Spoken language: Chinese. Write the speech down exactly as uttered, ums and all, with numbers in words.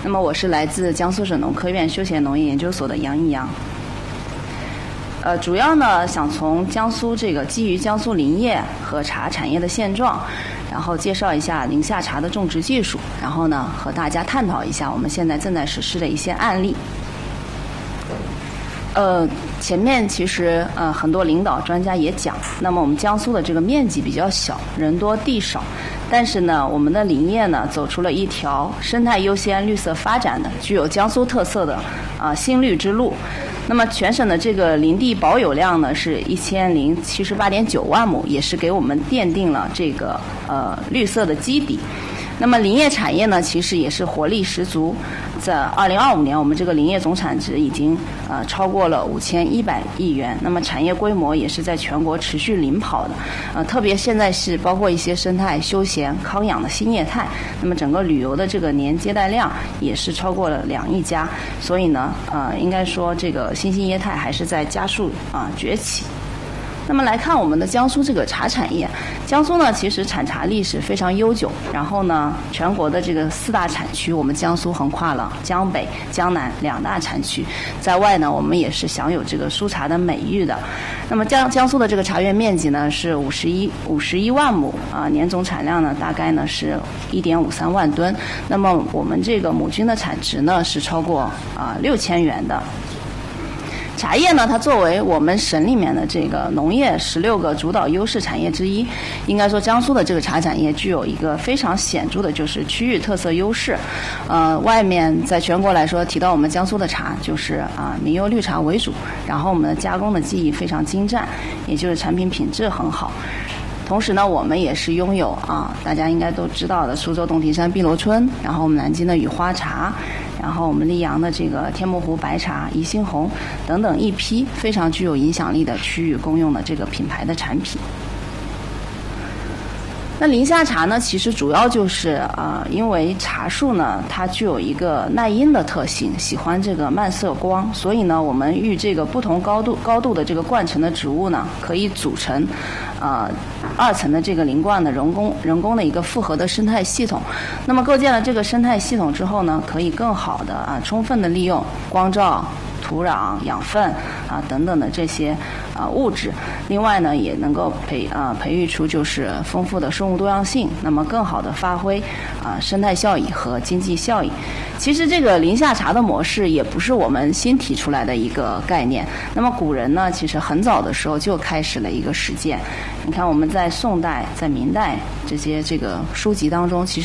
那么我是来自江苏省农科院休闲农业研究所的杨一阳。呃，主要呢想从江苏这个基于江苏林业和茶产业的现状，然后介绍一下宁夏茶的种植技术，然后呢和大家探讨一下我们现在正在实施的一些案例。呃，前面其实呃很多领导专家也讲，那么我们江苏的这个面积比较小，人多地少，但是呢，我们的林业呢走出了一条生态优先、绿色发展的、具有江苏特色的啊、呃、新绿之路。那么全省的这个林地保有量呢是一千零七十八点九万亩，也是给我们奠定了这个呃绿色的基底。那么林业产业呢，其实也是活力十足。在二零二五年，我们这个林业总产值已经呃超过了五千一百亿元。那么产业规模也是在全国持续领跑的。呃，特别现在是包括一些生态、休闲、康养的新业态。那么整个旅游的这个年接待量也是超过了两亿家。所以呢，呃，应该说这个新兴业态还是在加速啊、呃、崛起。那么来看我们的江苏这个茶产业，江苏呢其实产茶历史非常悠久，然后呢全国的这个四大产区，我们江苏横跨了江北、江南两大产区，在外呢我们也是享有这个苏茶的美誉的。那么江江苏的这个茶园面积呢是五十一五十一万亩啊，年总产量呢大概呢是一点五三万吨。那么我们这个亩均的产值呢是超过啊六千元的。茶叶呢，它作为我们省里面的这个农业十六个主导优势产业之一，应该说江苏的这个茶产业具有一个非常显著的就是区域特色优势。呃，外面在全国来说提到我们江苏的茶，就是啊名优绿茶为主，然后我们的加工的技艺非常精湛，也就是产品品质很好。同时呢，我们也是拥有啊，大家应该都知道的苏州洞庭山碧螺春，然后我们南京的雨花茶，然后我们溧阳的这个天目湖白茶、宜兴红等等一批非常具有影响力的区域公用的这个品牌的产品。那宁夏茶呢，其实主要就是啊、呃，因为茶树呢，它具有一个耐阴的特性，喜欢这个漫射光，所以呢，我们与这个不同高度高度的这个灌层的植物呢，可以组成呃二层的这个林冠的人工人工的一个复合的生态系统。那么构建了这个生态系统之后呢，可以更好的啊充分的利用光照、土壤、养分啊等等的这些啊物质，另外呢也能够培啊培育出就是丰富的生物多样性，那么更好的发挥啊生态效益和经济效益。其实这个宁夏茶的模式也不是我们新提出来的一个概念，那么古人呢其实很早的时候就开始了一个实践。你看我们在宋代、在明代这些这个书籍当中，其实